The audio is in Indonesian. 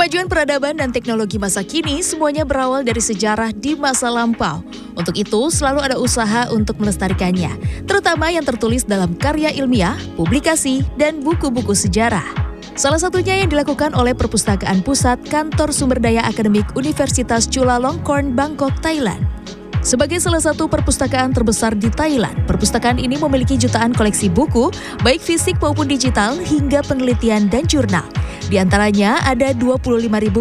Kemajuan peradaban dan teknologi masa kini semuanya berawal dari sejarah di masa lampau. Untuk itu, selalu ada usaha untuk melestarikannya, terutama yang tertulis dalam karya ilmiah, publikasi, dan buku-buku sejarah. Salah satunya yang dilakukan oleh Perpustakaan Pusat Kantor Sumber Daya Akademik Universitas Chulalongkorn, Bangkok, Thailand. Sebagai salah satu perpustakaan terbesar di Thailand, perpustakaan ini memiliki jutaan koleksi buku, baik fisik maupun digital, hingga penelitian dan jurnal. Di antaranya ada 25.000